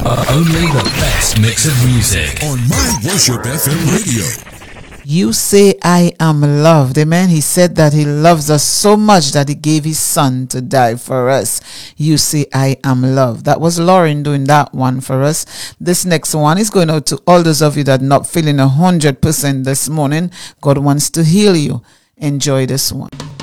Only the best mix of music on My Worship FM Radio. You say I am loved. Amen. He said that he loves us so much that he gave his son to die for us. You say I am loved. That was Lauren doing that one for us. This next one is going out to all those of you that are not feeling 100% this morning. God wants to heal you. Enjoy this one.